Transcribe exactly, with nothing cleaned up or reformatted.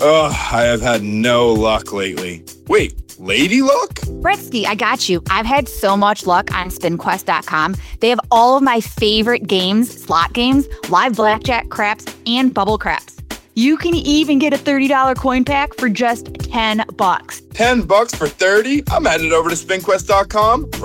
Ugh, I have had no luck lately. Wait, lady luck? Bretsky, I got you. I've had so much luck on spin quest dot com. They have all of my favorite games, slot games, live blackjack, craps, and bubble craps. You can even get a thirty dollars coin pack for just ten bucks. ten bucks for thirty? I'm headed over to spin quest dot com